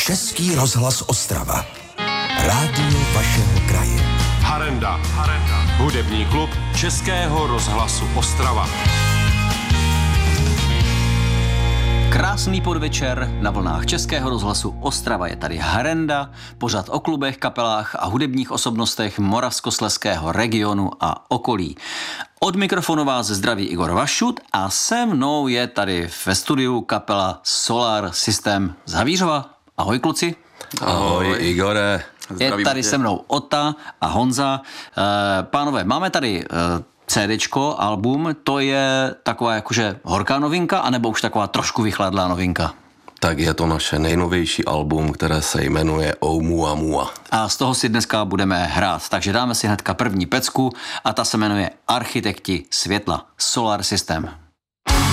Český rozhlas Ostrava. Rádio vašeho kraje. Harenda. Hudební klub Českého rozhlasu Ostrava. Krásný podvečer na vlnách Českého rozhlasu Ostrava. Je tady Harenda, pořad o klubech, kapelách a hudebních osobnostech Moravskoslezského regionu a okolí. Od mikrofonu vás zdraví Igor Vašut a se mnou je tady ve studiu kapela Solar System z Havířova. Ahoj kluci. Ahoj Igore. Je tady se mnou Ota a Honza. Pánové, máme tady CDčko, album, to je taková jakože horká novinka, anebo už taková trošku vychladlá novinka? Tak je to naše nejnovější album, které se jmenuje O Mua Mua. A z toho si dneska budeme hrát, takže dáme si hnedka první pecku a ta se jmenuje Architekti světla, Solar System.